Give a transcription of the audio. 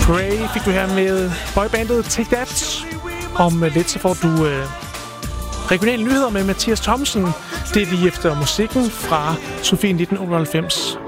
Grey fik du her med boybandet Take That. Om lidt så får du regionale nyheder med Mathias Thomsen. Det er lige efter musikken fra Sofie 1998.